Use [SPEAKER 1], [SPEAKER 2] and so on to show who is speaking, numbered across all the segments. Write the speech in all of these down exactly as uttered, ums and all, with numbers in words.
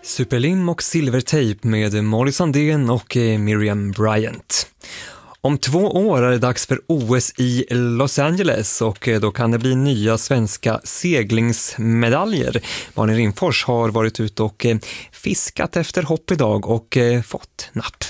[SPEAKER 1] Superlim och silvertejp med Molly Sandén och Miriam Bryant. Om två år är det dags för O S i Los Angeles och då kan det bli nya svenska seglingsmedaljer. Malin Rimfors har varit ute och fiskat efter hopp idag och fått napp.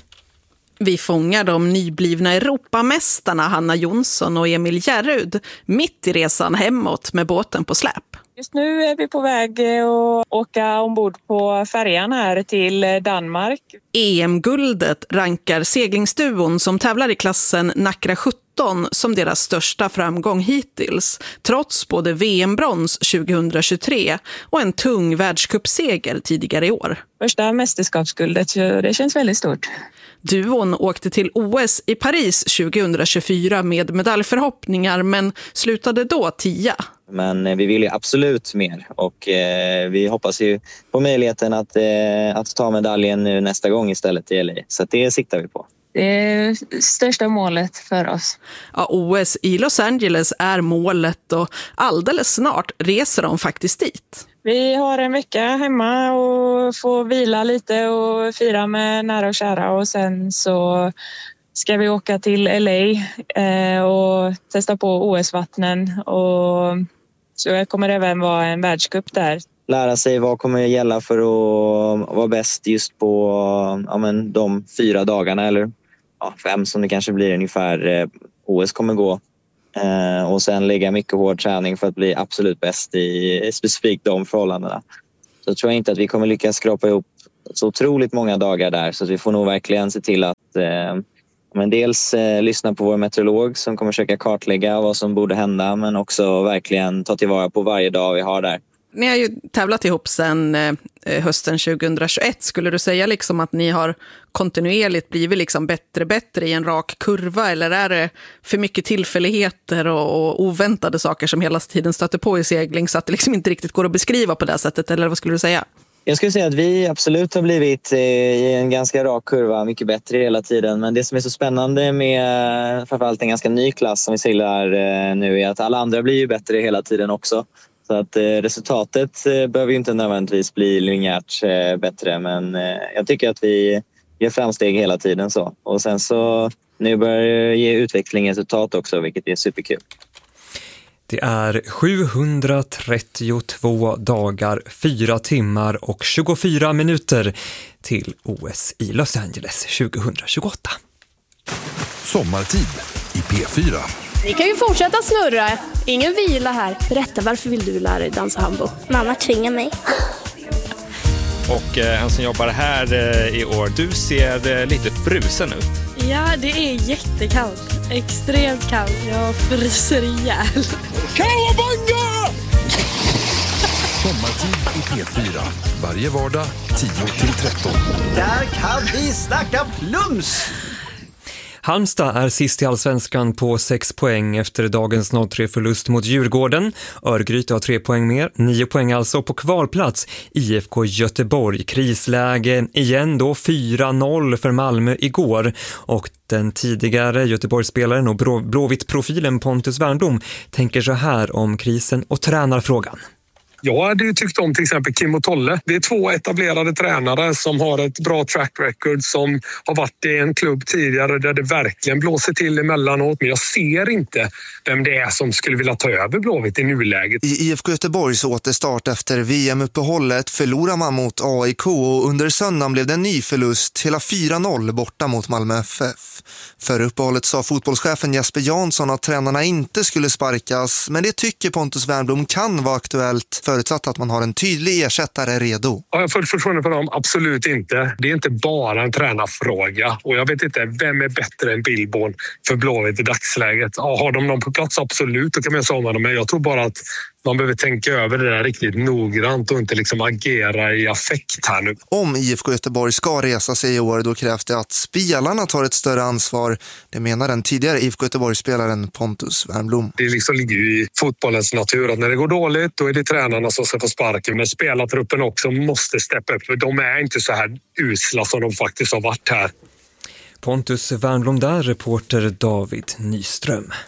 [SPEAKER 2] Vi fångar de nyblivna Europamästarna Hanna Jonsson och Emil Järrud mitt i resan hemåt med båten på släp.
[SPEAKER 3] Just nu är vi på väg att åka ombord på färjan här till Danmark.
[SPEAKER 2] E M-guldet rankar seglingsduon som tävlar i klassen Nacra sjutton som deras största framgång hittills, trots både V M-brons tjugohundratjugotre och en tung världscupseger tidigare i år.
[SPEAKER 3] Första mästerskapsguldet, det känns väldigt stort.
[SPEAKER 2] Duon åkte till O S i Paris tjugohundratjugofyra med medaljförhoppningar men slutade då tia.
[SPEAKER 4] Men vi vill ju absolut mer och eh, vi hoppas ju på möjligheten att, eh, att ta medaljen nu nästa gång istället i L A. Så det siktar vi på.
[SPEAKER 3] Det är största målet för oss.
[SPEAKER 2] Ja, O S i Los Angeles är målet och alldeles snart reser de faktiskt dit.
[SPEAKER 3] Vi har en vecka hemma och får vila lite och fira med nära och kära och sen så ska vi åka till L A eh, och testa på O S-vattnen och så det kommer även vara en världscup där.
[SPEAKER 4] Lära sig vad kommer gälla för att vara bäst just på ja, men de fyra dagarna eller ja, fem som det kanske blir ungefär eh, O S kommer gå. Eh, och sen lägga mycket hård träning för att bli absolut bäst i specifikt de förhållandena. Så tror jag inte att vi kommer lyckas skrapa ihop så otroligt många dagar där så att vi får nog verkligen se till att eh, men dels eh, lyssna på vår meteorolog som kommer försöka kartlägga vad som borde hända men också verkligen ta tillvara på varje dag vi har där.
[SPEAKER 2] Ni har ju tävlat ihop sedan eh, hösten tjugohundratjugoett. Skulle du säga liksom att ni har kontinuerligt blivit liksom bättre bättre i en rak kurva eller är det för mycket tillfälligheter och, och oväntade saker som hela tiden stöter på i segling så att det liksom inte riktigt går att beskriva på det sättet eller vad skulle du säga?
[SPEAKER 4] Jag skulle säga att vi absolut har blivit i en ganska rak kurva mycket bättre hela tiden. Men det som är så spännande med framförallt en ganska ny klass som vi seglar nu är att alla andra blir ju bättre hela tiden också. Så att resultatet behöver ju inte nödvändigtvis bli linjärt bättre. Men jag tycker att vi gör framsteg hela tiden så. Och sen så nu börjar det ge utveckling resultat också vilket är superkul.
[SPEAKER 1] Det är sjuhundratrettiotvå dagar, fyra timmar och tjugofyra minuter till O S i Los Angeles tjugohundratjugoåtta.
[SPEAKER 5] Sommartid i P fyra.
[SPEAKER 6] Ni kan ju fortsätta snurra. Ingen vila här. Berätta, varför vill du lära dig dansa hambo?
[SPEAKER 7] Mamma tvingar mig.
[SPEAKER 8] Och eh, han som jobbar här eh, i år, du ser eh, lite frusen ut.
[SPEAKER 9] Ja, det är jättekallt. Extremt kallt. Jag fryser ihjäl.
[SPEAKER 5] Kawabanga! Sommartid i P fyra. Varje vardag tio till tretton.
[SPEAKER 10] Där kan vi snacka plums!
[SPEAKER 1] Halmstad är sist i Allsvenskan på sex poäng efter dagens noll tre förlust mot Djurgården. Örgryte har tre poäng mer, nio poäng alltså på kvalplats. I F K Göteborg, krisläge igen då fyra noll för Malmö igår. Och den tidigare Göteborgsspelaren och blå, blåvitt-profilen Pontus Wernbloom tänker så här om krisen och tränarfrågan.
[SPEAKER 11] Jag hade ju tyckt om till exempel Kim och Tolle. Det är två etablerade tränare som har ett bra track record som har varit i en klubb tidigare där det verkligen blåser till emellanåt. Men jag ser inte vem det är som skulle vilja ta över Blåvitt i nuläget.
[SPEAKER 12] I I F K Göteborgs återstart efter V M-uppehållet förlorar man mot A I K och under söndagen blev det en ny förlust, hela fyra noll borta mot Malmö F F. För uppehållet sa fotbollschefen Jesper Jansson att tränarna inte skulle sparkas, men det tycker Pontus Wernbloom kan vara aktuellt förutsatt att man har en tydlig ersättare redo.
[SPEAKER 11] Ja, jag har fullt förtroende för dem, absolut inte. Det är inte bara en tränarfråga och jag vet inte vem är bättre än Billborn för Blåvitt i dagsläget. Ja, har de någon på plats? Absolut, då kan man säga om dem, men jag tror bara att man behöver tänka över det där riktigt noggrant och inte liksom agera i affekt här nu.
[SPEAKER 12] Om I F K Göteborg ska resa sig i år, då krävs det att spelarna tar ett större ansvar. Det menar den tidigare I F K Göteborg-spelaren Pontus Wernbloom.
[SPEAKER 11] Det liksom ligger ju i fotbollens natur att när det går dåligt, då är det tränarna som ska få sparken. Men spelartruppen också måste steppa upp, för de är inte så här usla som de faktiskt har varit här.
[SPEAKER 1] Pontus Wernbloom där, reporter David Nyström.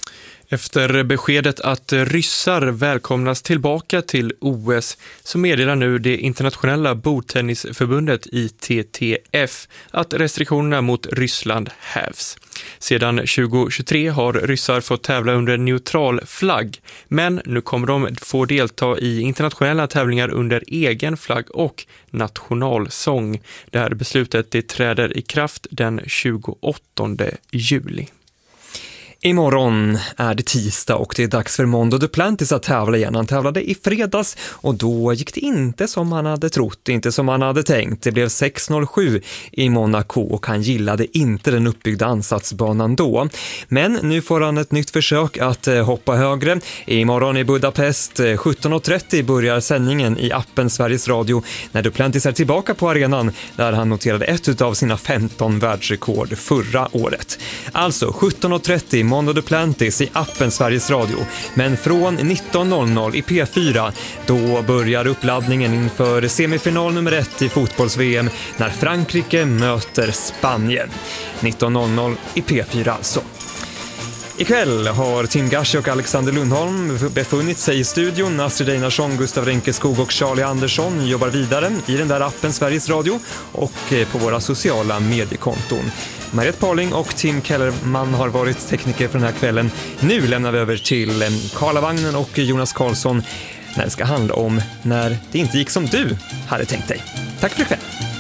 [SPEAKER 7] Efter beskedet att ryssar välkomnas tillbaka till O S så meddelar nu det internationella bordtennisförbundet I T T F att restriktionerna mot Ryssland hävs. Sedan tjugo tjugotre har ryssar fått tävla under neutral flagg, men nu kommer de få delta i internationella tävlingar under egen flagg och nationalsång. Det här beslutet det träder i kraft den tjugoåttonde juli.
[SPEAKER 1] Imorgon är det tisdag och det är dags för Mondo Duplantis att tävla igen. Han tävlade i fredags och då gick det inte som han hade trott, inte som han hade tänkt. Det blev sex noll sju i Monaco och han gillade inte den uppbyggda ansatsbanan då. Men nu får han ett nytt försök att hoppa högre. Imorgon i Budapest sjutton trettio börjar sändningen i appen Sveriges Radio när Duplantis är tillbaka på arenan där han noterade ett av sina femton världsrekord förra året. Alltså sjutton trettio Mondo Duplantis i appen Sveriges Radio. Men från nitton noll noll i P fyra då börjar uppladdningen inför semifinal nummer ett i fotbolls-V M när Frankrike möter Spanien. nitton noll noll i P fyra alltså. Ikväll har Tim Gashi och Alexander Lundholm befunnit sig i studion. Astrid Einarsson, Gustav Renkeskog och Charlie Andersson jobbar vidare i den där appen Sveriges Radio och på våra sociala mediekonton. Mariette Pauling och Tim Kellerman har varit tekniker för den här kvällen. Nu lämnar vi över till Karlavagnen och Jonas Karlsson när det ska handla om när det inte gick som du hade tänkt dig. Tack för ikväll!